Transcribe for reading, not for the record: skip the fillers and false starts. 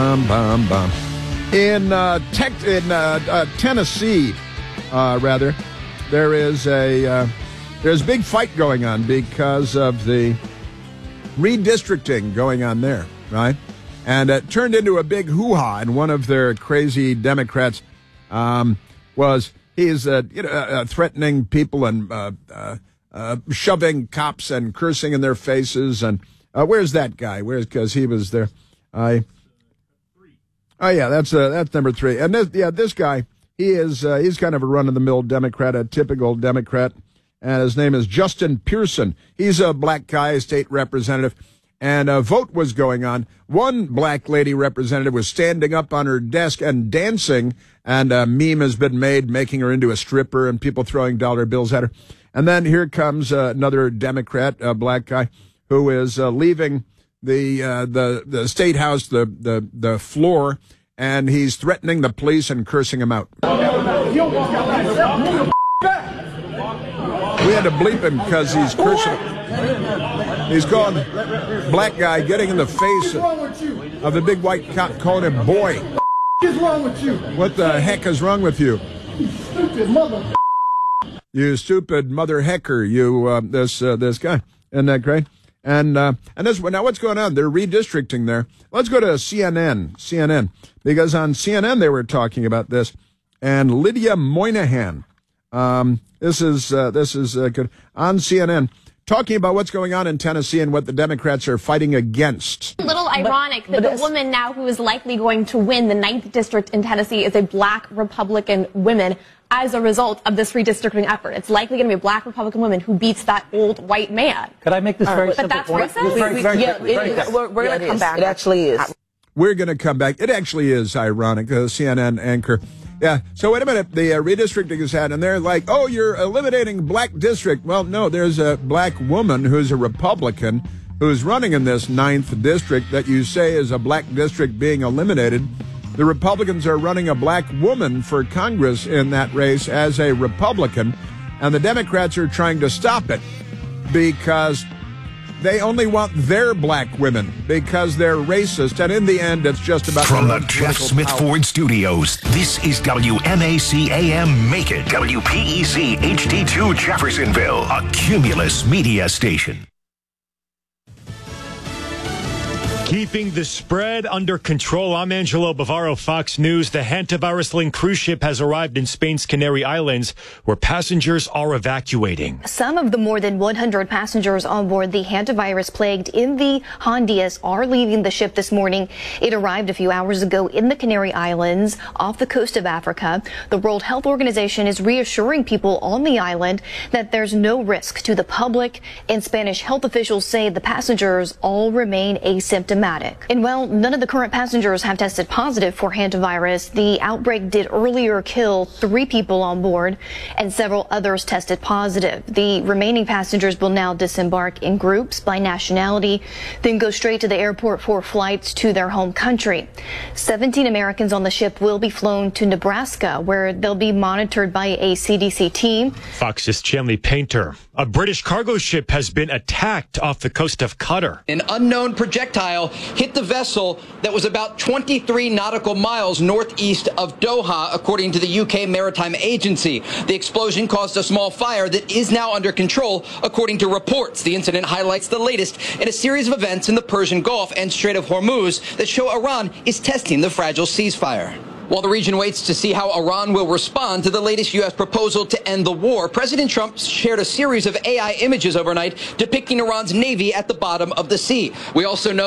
Bum, bum. In Tennessee, there's a big fight going on because of the redistricting going on there, right? And it turned into a big hoo-ha, and one of their crazy Democrats he's threatening people and shoving cops and cursing in their faces. And where's that guy? Because he was there. That's number 3. And this guy, he's kind of a run-of-the-mill Democrat, a typical Democrat, and his name is Justin Pearson. He's a black guy, state representative, and a vote was going on. One black lady representative was standing up on her desk and dancing, and a meme has been made making her into a stripper and people throwing dollar bills at her. And then here comes another Democrat, a black guy, who is leaving the state house, the floor, and he's threatening the police and cursing them out. We had to bleep him because he's cursing. He's calling black guy, getting in the face of the big white cop, calling him boy. What is wrong with you? What the heck is wrong with you? You stupid mother. You stupid mother hecker. You this guy. Isn't that great? And this now what's going on? They're redistricting there. Let's go to CNN, because on CNN they were talking about this, and Lydia Moynihan. This is good on CNN, talking about what's going on in Tennessee and what the Democrats are fighting against. A little ironic that the woman now who is likely going to win the 9th district in Tennessee is a black Republican woman as a result of this redistricting effort. It's likely going to be a black Republican woman who beats that old white man. Could I make this very simple point? But that's racist? We're going to come back. It actually is. We're going to come back. It actually is ironic. CNN anchor. Yeah. So wait a minute. The redistricting is happening, and they're like, "Oh, you're eliminating black district." Well, no. There's a black woman who's a Republican who's running in this 9th district that you say is a black district being eliminated. The Republicans are running a black woman for Congress in that race as a Republican, and the Democrats are trying to stop it because they only want their black women because they're racist, and in the end, it's just about... From the Jeff Smith Ford Studios, this is WMAC AM Macon, WPEC HD2 Jeffersonville, a Cumulus media station. Keeping the spread under control. I'm Angelo Bavaro, Fox News. The hantavirus-linked cruise ship has arrived in Spain's Canary Islands, where passengers are evacuating. Some of the more than 100 passengers on board the hantavirus-plagued MV Hondias are leaving the ship this morning. It arrived a few hours ago in the Canary Islands off the coast of Africa. The World Health Organization is reassuring people on the island that there's no risk to the public, and Spanish health officials say the passengers all remain asymptomatic. And while none of the current passengers have tested positive for hantavirus, the outbreak did earlier kill 3 people on board, and several others tested positive. The remaining passengers will now disembark in groups by nationality, then go straight to the airport for flights to their home country. 17 Americans on the ship will be flown to Nebraska, where they'll be monitored by a CDC team. Fox's Chanley Painter. A British cargo ship has been attacked off the coast of Qatar. An unknown projectile hit the vessel that was about 23 nautical miles northeast of Doha, according to the UK Maritime Agency. The explosion caused a small fire that is now under control, according to reports. The incident highlights the latest in a series of events in the Persian Gulf and Strait of Hormuz that show Iran is testing the fragile ceasefire. While the region waits to see how Iran will respond to the latest U.S. proposal to end the war, President Trump shared a series of AI images overnight depicting Iran's navy at the bottom of the sea. We also know